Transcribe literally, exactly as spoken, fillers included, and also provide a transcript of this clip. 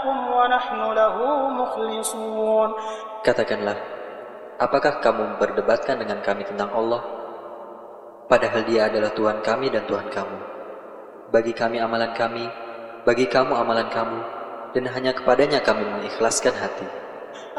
لكم ونحن له مخلصون. Katakanlah, apakah kamu berdebatkan dengan kami tentang Allah? Padahal Dia adalah Tuhan kami dan Tuhan kamu. Bagi kami amalan kami, bagi kamu amalan kamu, dan hanya kepadanya kami mengikhlaskan hati.